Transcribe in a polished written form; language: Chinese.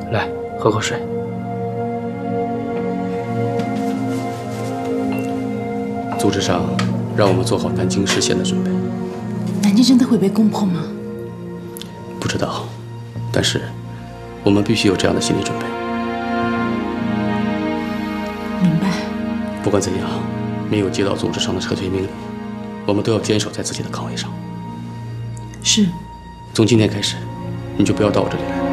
来，喝口水。组织上让我们做好南京失陷的准备。 南京真的会被攻破吗？ 不知道，但是我们必须有这样的心理准备。 明白。 不管怎样，没有接到组织上的撤退命令，我们都要坚守在自己的岗位上。 是。 从今天开始，你就不要到我这里来。